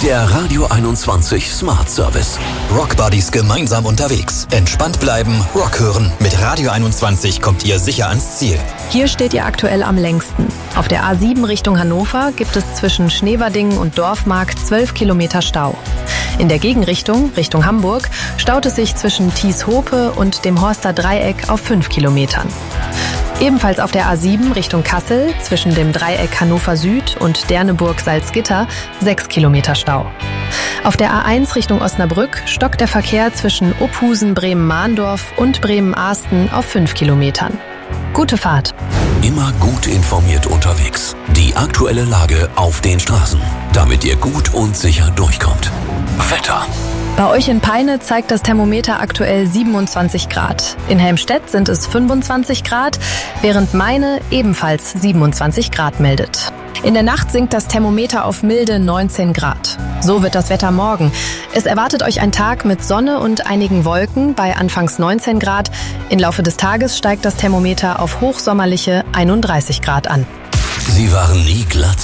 Der Radio 21 Smart Service. Rockbuddies gemeinsam unterwegs. Entspannt bleiben, Rock hören. Mit Radio 21 kommt ihr sicher ans Ziel. Hier steht ihr aktuell am längsten. Auf der A7 Richtung Hannover gibt es zwischen Schneverdingen und Dorfmark 12 Kilometer Stau. In der Gegenrichtung, Richtung Hamburg, staut es sich zwischen Thieshope und dem Horster Dreieck auf 5 Kilometern. Ebenfalls auf der A7 Richtung Kassel zwischen dem Dreieck Hannover Süd und Derneburg-Salzgitter 6 Kilometer Stau. Auf der A1 Richtung Osnabrück stockt der Verkehr zwischen Uphusen, Bremen-Mahndorf und Bremen-Ahsten auf 5 Kilometern. Gute Fahrt. Immer gut informiert unterwegs. Die aktuelle Lage auf den Straßen, damit ihr gut und sicher durchkommt. Wetter. Bei euch in Peine zeigt das Thermometer aktuell 27 Grad. In Helmstedt sind es 25 Grad, während Meine ebenfalls 27 Grad meldet. In der Nacht sinkt das Thermometer auf milde 19 Grad. So wird das Wetter morgen. Es erwartet euch ein Tag mit Sonne und einigen Wolken bei anfangs 19 Grad. Im Laufe des Tages steigt das Thermometer auf hochsommerliche 31 Grad an. Sie waren nie glatt.